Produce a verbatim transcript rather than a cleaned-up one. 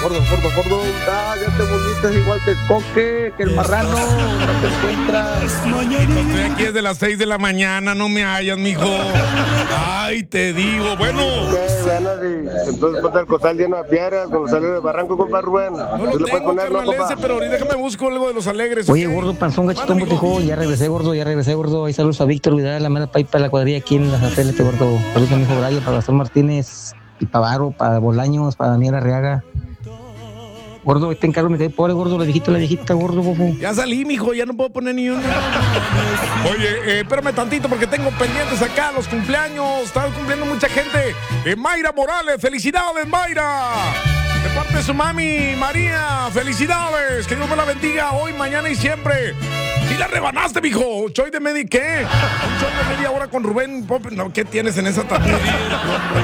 Gordo, gordo, gordo. Ah, ya te volviste igual que el Coque, que el marrano. No te encuentras. Estoy aquí desde las seis de la mañana, no me hallas, mijo. Ay, te digo, bueno. ¿Qué ganas? Entonces ponte el costal lleno de piedras cuando salió del barranco, compa Rubén. No lo ¿Tú le puedes tengo, poner, no, carnal, compa? ese, pero ahorita déjame busco algo de los alegres. Oye, ¿ok? gordo, panzón, gachitón, Bueno, mijo. botejo, ya regresé, gordo, ya regresé, gordo. Ahí saludos a Víctor Vidal, la mera paipa de la cuadrilla aquí en la satélite, gordo. Saludos a mi hijo Brian, para Gastón Martínez, y para Varo, para Bolaños, para Daniel Arriaga. Gordo, ahí te encargo, me quedé pobre, gordo, la viejita, la viejita, gordo, fofo. Ya salí, mijo, ya no puedo poner ni uno. Oye, eh, espérame tantito porque tengo pendientes acá los cumpleaños. Está cumpliendo mucha gente. Eh, Mayra Morales, felicidades, Mayra. De parte de su mami, María, felicidades. Que Dios me la bendiga hoy, mañana y siempre. Sí la rebanaste, mijo. Choy de media, ¿qué? Un choy de media hora con Rubén Pop. No, ¿qué tienes en esa tarjeta?